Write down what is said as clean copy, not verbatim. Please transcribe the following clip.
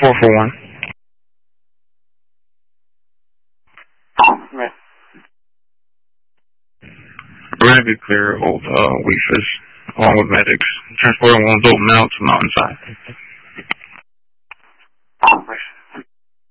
441. Right. Ready to be clear of Weefus, along with medics. Transporting one's open out to Mountainside. Right.